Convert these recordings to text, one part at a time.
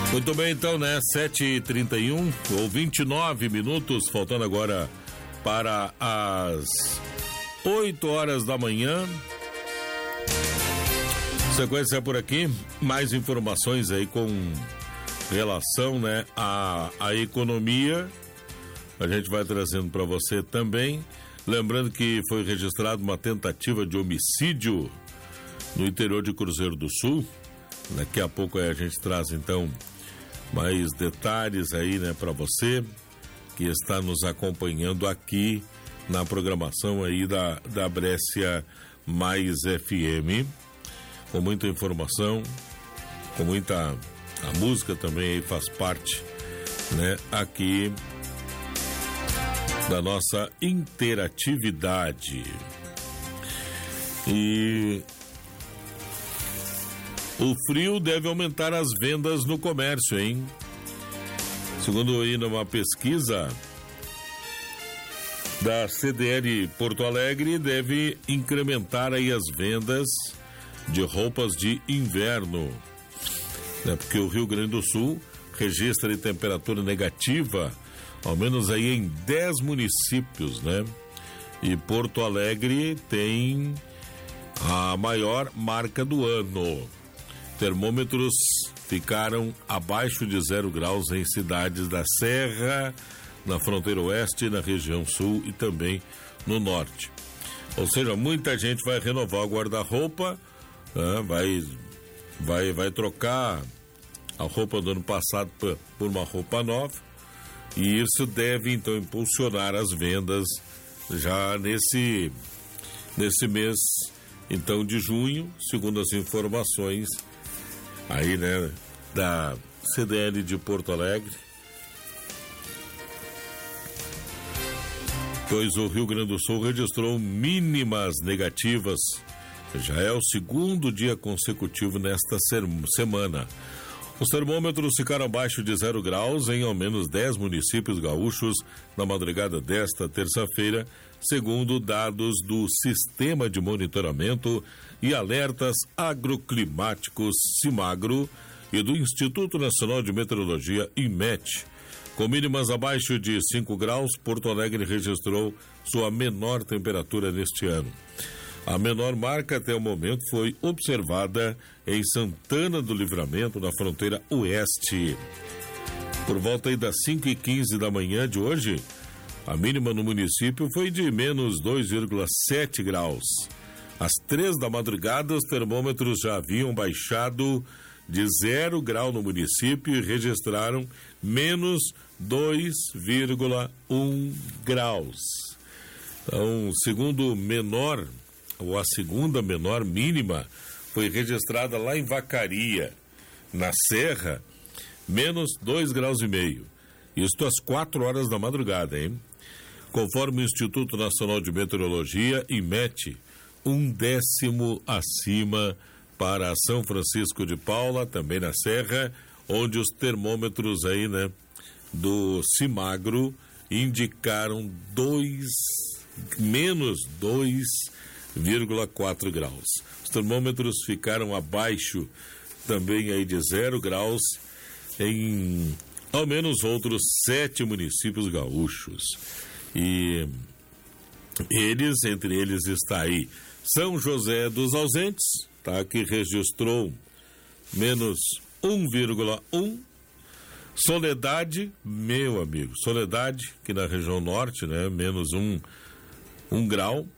Muito bem, então, né? 7h31 ou 29 minutos, faltando agora para as 8 horas da manhã. Sequência por aqui, mais informações aí com relação, né, à economia. A gente vai trazendo para você também. Lembrando que foi registrada uma tentativa de homicídio no interior de Cruzeiro do Sul. Daqui a pouco aí a gente traz então mais detalhes aí, né, para você que está nos acompanhando aqui na programação aí da Brescia Mais FM, com muita informação, com muita, a música também aí faz parte, né, aqui da nossa interatividade. E o frio deve aumentar as vendas no comércio, hein? Segundo aí numa pesquisa da CDL Porto Alegre, deve incrementar aí as vendas de roupas de inverno, né? Porque o Rio Grande do Sul registra aí temperatura negativa, ao menos aí em 10 municípios, né? E Porto Alegre tem a maior marca do ano. Termômetros ficaram abaixo de 0 graus em cidades da Serra, na fronteira oeste, na região sul e também no norte. Ou seja, muita gente vai renovar o guarda-roupa, vai trocar a roupa do ano passado por uma roupa nova, e isso deve então impulsionar as vendas já nesse mês então de junho, segundo as informações aí, né, da CDL de Porto Alegre. Pois o Rio Grande do Sul registrou mínimas negativas. Já é o segundo dia consecutivo nesta semana. Os termômetros ficaram abaixo de 0 graus em ao menos 10 municípios gaúchos na madrugada desta terça-feira, segundo dados do Sistema de Monitoramento e Alertas Agroclimáticos CIMAGRO e do Instituto Nacional de Meteorologia INMET. Com mínimas abaixo de 5 graus, Porto Alegre registrou sua menor temperatura neste ano. A menor marca até o momento foi observada em Santana do Livramento, na fronteira oeste. Por volta aí das 5h15 da manhã de hoje, a mínima no município foi de menos 2,7 graus. Às 3 da madrugada, os termômetros já haviam baixado de 0 grau no município e registraram menos 2,1 graus. Então, segundo menor, ou a segunda menor mínima, foi registrada lá em Vacaria, na Serra, menos 2,5 graus. Isto às 4 horas da madrugada, hein? Conforme o Instituto Nacional de Meteorologia, INMET, 1/10 acima para São Francisco de Paula, também na Serra, onde os termômetros aí, né, do CIMAGRO indicaram menos 2,4 graus. Os termômetros ficaram abaixo também aí de 0 graus em ao menos outros 7 municípios gaúchos. E entre eles está aí São José dos Ausentes, tá, que registrou menos 1,1. Soledade, meu amigo, Soledade, que na região norte, né, menos 1 grau.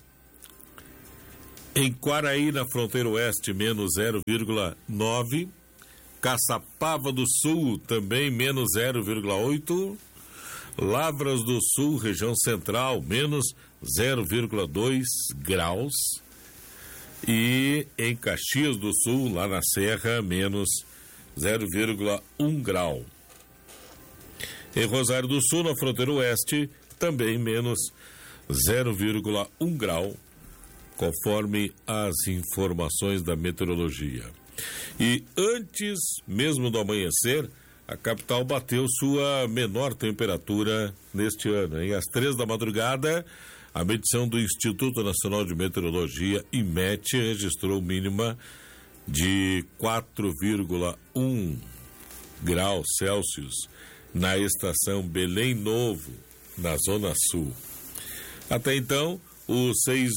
Em Quaraí, na fronteira oeste, menos 0,9. Caçapava do Sul, também menos 0,8. Lavras do Sul, região central, menos 0,2 graus. E em Caxias do Sul, lá na Serra, menos 0,1 grau. Em Rosário do Sul, na fronteira oeste, também menos 0,1 grau, conforme as informações da meteorologia. E antes mesmo do amanhecer, a capital bateu sua menor temperatura neste ano. Às 3 da madrugada, a medição do Instituto Nacional de Meteorologia, INMET, registrou mínima de 4,1 graus Celsius na estação Belém Novo, na Zona Sul. Até então, os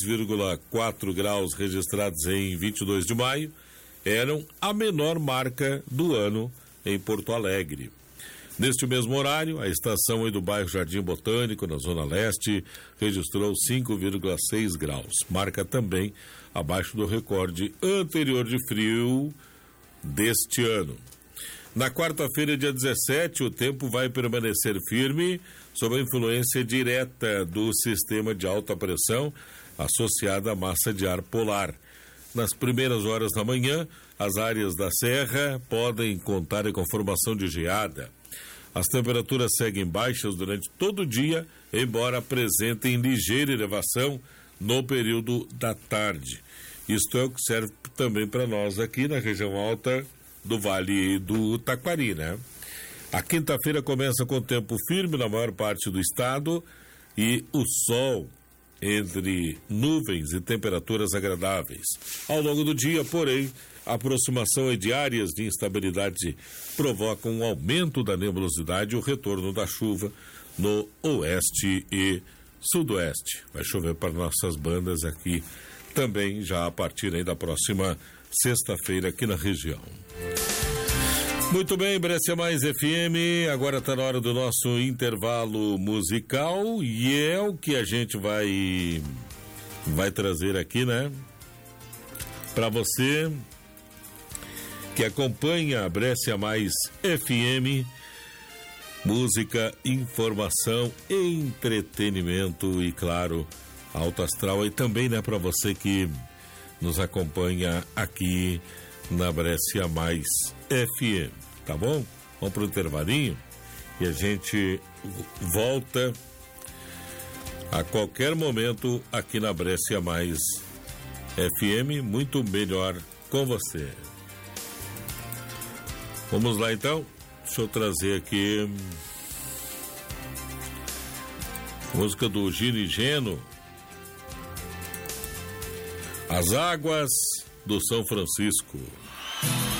6,4 graus registrados em 22 de maio eram a menor marca do ano em Porto Alegre. Neste mesmo horário, a estação do bairro Jardim Botânico, na Zona Leste, registrou 5,6 graus, marca também abaixo do recorde anterior de frio deste ano. Na quarta-feira, dia 17, o tempo vai permanecer firme sob a influência direta do sistema de alta pressão associada à massa de ar polar. Nas primeiras horas da manhã, as áreas da serra podem contar com formação de geada. As temperaturas seguem baixas durante todo o dia, embora apresentem ligeira elevação no período da tarde. Isto é o que serve também para nós aqui na região alta do Vale do Taquari, né? A quinta-feira começa com tempo firme na maior parte do estado e o sol entre nuvens e temperaturas agradáveis. Ao longo do dia, porém, a aproximação de áreas de instabilidade provoca um aumento da nebulosidade e o retorno da chuva no oeste e sudoeste. Vai chover para nossas bandas aqui também já a partir aí da próxima sexta-feira aqui na região. Muito bem, Brescia Mais FM, agora está na hora do nosso intervalo musical e é o que a gente vai trazer aqui, né? Para você que acompanha a Brescia Mais FM, música, informação, entretenimento e, claro, alto astral. E também, né, para você que nos acompanha aqui na Brescia Mais FM, tá bom? Vamos pro intervalinho e a gente volta a qualquer momento aqui na Brescia Mais FM, muito melhor com você. Vamos lá então, deixa eu trazer aqui música do Gino e Geno, As Águas do São Francisco.